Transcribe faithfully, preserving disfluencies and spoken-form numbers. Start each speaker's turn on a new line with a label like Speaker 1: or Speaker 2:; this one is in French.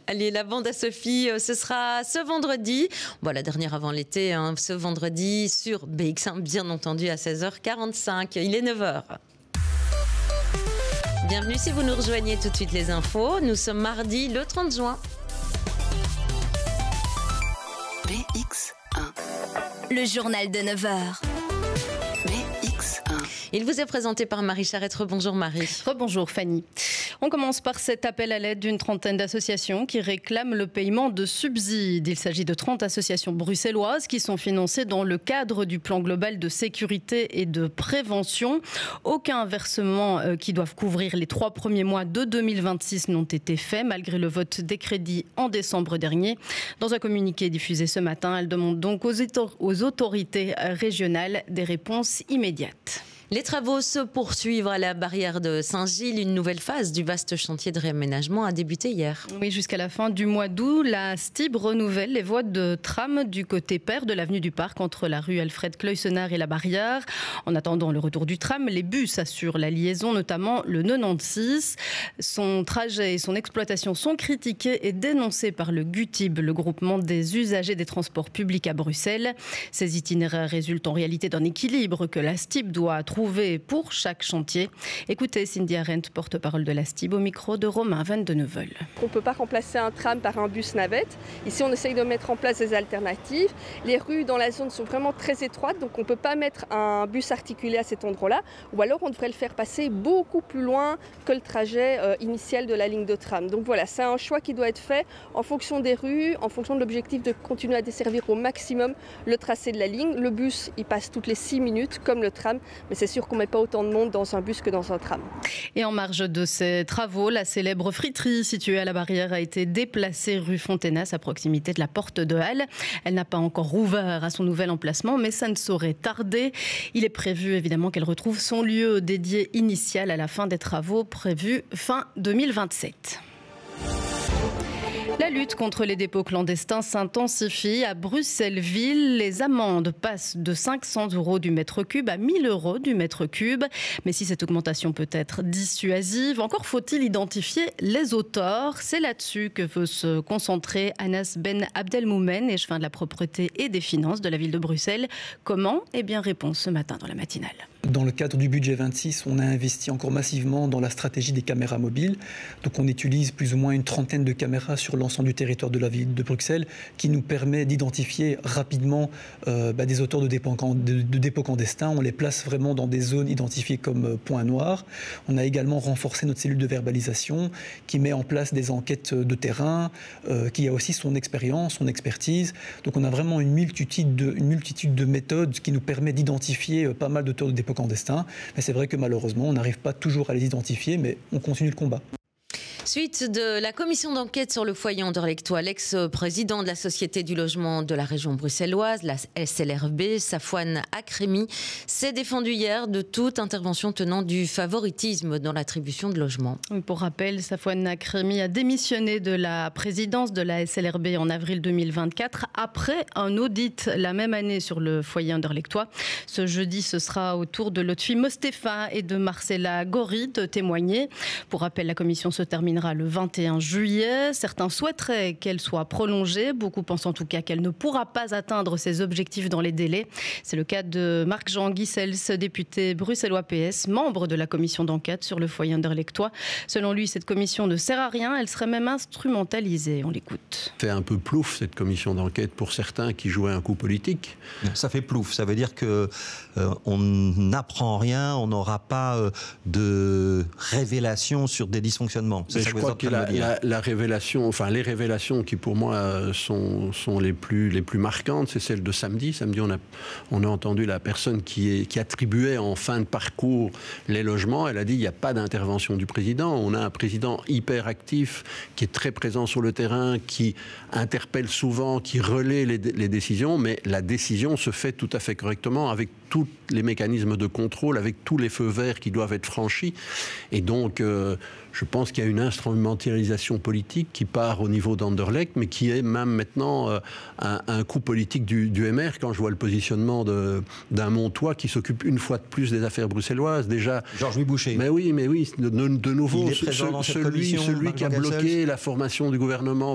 Speaker 1: Allez, la bande à Sophie, ce sera ce vendredi. Bon, la dernière avant l'été, hein, ce vendredi sur B X un, bien entendu, à seize heures quarante-cinq. Il est neuf heures. Bienvenue si vous nous rejoignez tout de suite les infos. Nous sommes mardi le trente juin.
Speaker 2: B X un.
Speaker 3: Le journal de neuf heures.
Speaker 2: B X un.
Speaker 1: Il vous est présenté par Marie Charette. Bonjour Marie.
Speaker 4: Rebonjour Fanny. On commence par cet appel à l'aide d'une trentaine d'associations qui réclament le paiement de subsides. Il s'agit de trente associations bruxelloises qui sont financées dans le cadre du plan global de sécurité et de prévention. Aucun versement euh, qui doivent couvrir les trois premiers mois de deux mille vingt-six n'ont été faits malgré le vote des crédits en décembre dernier. Dans un communiqué diffusé ce matin, elle demande donc aux, autor- aux autorités régionales des réponses immédiates.
Speaker 1: Les travaux se poursuivent à la barrière de Saint-Gilles. Une nouvelle phase du vaste chantier de réaménagement a débuté hier.
Speaker 4: Oui, jusqu'à la fin du mois d'août, la STIB renouvelle les voies de tram du côté pair de l'avenue du Parc entre la rue Alfred Cloysenaar et la barrière. En attendant le retour du tram, les bus assurent la liaison, notamment le quatre-vingt-seize. Son trajet et son exploitation sont critiqués et dénoncés par le GUTIB, le groupement des usagers des transports publics à Bruxelles. Ces itinéraires résultent en réalité d'un équilibre que la STIB doit trouver pour chaque chantier. Écoutez Cindy Arendt, porte-parole de la STIB, au micro de Romain Van de Neuvel.
Speaker 5: On ne peut pas remplacer un tram par un bus navette. Ici, on essaye de mettre en place des alternatives. Les rues dans la zone sont vraiment très étroites, donc on ne peut pas mettre un bus articulé à cet endroit-là. Ou alors, on devrait le faire passer beaucoup plus loin que le trajet euh, initial de la ligne de tram. Donc voilà, c'est un choix qui doit être fait en fonction des rues, en fonction de l'objectif de continuer à desservir au maximum le tracé de la ligne. Le bus, il passe toutes les six minutes, comme le tram, mais c'est C'est sûr qu'on ne met pas autant de monde dans un bus que dans un tram.
Speaker 4: Et en marge de ces travaux, la célèbre friterie située à la barrière a été déplacée rue Fontenas à proximité de la porte de Halle. Elle n'a pas encore rouvert à son nouvel emplacement, mais ça ne saurait tarder. Il est prévu évidemment qu'elle retrouve son lieu dédié initial à la fin des travaux prévus fin deux mille vingt-sept. La lutte contre les dépôts clandestins s'intensifie. À Bruxelles-Ville, les amendes passent de cinq cents euros du mètre cube à mille euros du mètre cube. Mais si cette augmentation peut être dissuasive, encore faut-il identifier les auteurs. C'est là-dessus que veut se concentrer Anas Ben Abdelmoumen, échevin de la propreté et des finances de la ville de Bruxelles. Comment ? Eh bien, réponse ce matin dans la matinale.
Speaker 6: Dans le cadre du budget vingt-six, on a investi encore massivement dans la stratégie des caméras mobiles. Donc on utilise plus ou moins une trentaine de caméras sur l'ensemble du territoire de la ville de Bruxelles qui nous permet d'identifier rapidement euh, bah, des auteurs de dépôts, de, de dépôts clandestins. On les place vraiment dans des zones identifiées comme euh, points noirs. On a également renforcé notre cellule de verbalisation qui met en place des enquêtes de terrain, euh, qui a aussi son expérience, son expertise. Donc on a vraiment une multitude de, une multitude de méthodes qui nous permet d'identifier euh, pas mal d'auteurs de dépôts clandestins, mais c'est vrai que malheureusement on n'arrive pas toujours à les identifier, mais on continue le combat.
Speaker 1: Suite de la commission d'enquête sur le foyer anderlechtois, l'ex-président de la Société du logement de la région bruxelloise, la S L R B, Safwan Akremi, s'est défendu hier de toute intervention tenant du favoritisme dans l'attribution de logements.
Speaker 4: Pour rappel, Safwan Akremi a démissionné de la présidence de la S L R B en avril deux mille vingt-quatre après un audit la même année sur le foyer anderlechtois. Ce jeudi, ce sera au tour de Lotfi Mostefa et de Marcella Gori de témoigner. Pour rappel, la commission se termine le vingt et un juillet. Certains souhaiteraient qu'elle soit prolongée. Beaucoup pensent en tout cas qu'elle ne pourra pas atteindre ses objectifs dans les délais. C'est le cas de Marc-Jean Guissels, député bruxellois P S, membre de la commission d'enquête sur le foyer anderlechtois. Selon lui, cette commission ne sert à rien. Elle serait même instrumentalisée. On l'écoute.
Speaker 7: Ça fait un peu plouf, cette commission d'enquête, pour certains qui jouaient un coup politique.
Speaker 8: Ça fait plouf. Ça veut dire que euh, on n'apprend rien, on n'aura pas euh, de révélation sur des dysfonctionnements.
Speaker 7: Je crois que la, la, la révélation, enfin les révélations qui pour moi sont, sont les, plus, les plus marquantes, c'est celle de samedi. Samedi, on a, on a entendu la personne qui, est, qui attribuait en fin de parcours les logements. Elle a dit il n'y a pas d'intervention du président. On a un président hyper actif, qui est très présent sur le terrain, qui interpelle souvent, qui relaie les, les décisions, mais la décision se fait tout à fait correctement avec tous les mécanismes de contrôle, avec tous les feux verts qui doivent être franchis. Et donc, euh, je pense qu'il y a une instrumentalisation politique qui part au niveau d'Anderlecht, mais qui est même maintenant euh, un, un coup politique du, du M R. Quand je vois le positionnement de, d'un Montois qui s'occupe une fois de plus des affaires bruxelloises, déjà...
Speaker 8: Georges-Louis Boucher.
Speaker 7: Mais oui, mais oui, de, de nouveau,
Speaker 8: Il est présent
Speaker 7: ce,
Speaker 8: dans cette
Speaker 7: celui,
Speaker 8: commission,
Speaker 7: celui qui a bloqué la formation du gouvernement